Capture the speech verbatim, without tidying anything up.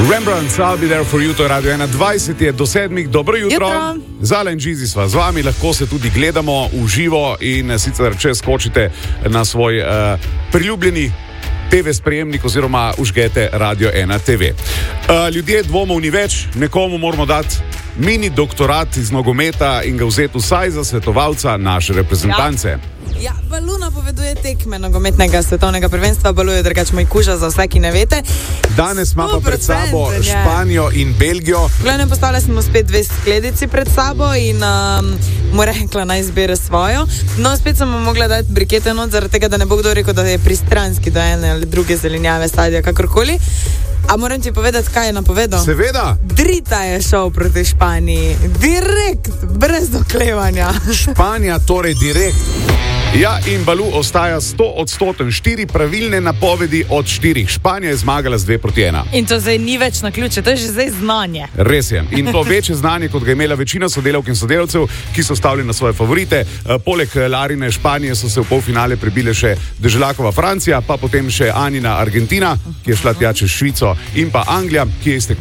Rembrandt, I'll be there for you, to je Radio ena, dvajset je do sedmih, dobro jutro. jutro. Zala in Džizi sva z vami, lahko se tudi gledamo v živo in sicer če skočite na svoj uh, priljubljeni te ve sprejemnik oziroma užgete Radio ena te ve. Uh, ljudje dvomov ni več, nekomu moramo dati mini doktorat iz nogometa in ga vzeti vsaj za svetovalca naše reprezentance. Ja. Ja, Balu napoveduje tekme nogometnega svetovnega prvenstva, Balu je drugač moj kuža za vse, ki ne veste. Danes ima pa pred sabo Španijo in Belgijo. Glavno, postavili smo spet dve skledici pred sabo in um, mu rekla naj izbere svojo. No, spet sem mu mogla dati brikete not, zaradi tega, da ne bo kdo rekel, da je pristranski do ene ali druge zelenjave, sadja, kakorkoli. A moram ti povedati, kaj je napovedal? Seveda. Drita je šel proti Španiji. Direkt, brez doklevanja. Španija torej direkt. Ja, in Balu ostaja sto odstoten, štiri pravilne napovedi od štirih. Španija je zmagala z dve proti ena. In to zdaj ni več na ključe, to je že zdaj znanje. Res je. In to večje znanje, kot ga je imela večina sodelavk in sodelavcev, ki so stavili na svoje favorite. Poleg Larine Španije so se v polfinale prebile še Deželakova Francija, pa potem še Anina Argentina, ki je šla tja čez Švico, in pa Anglija, ki je iztekmovala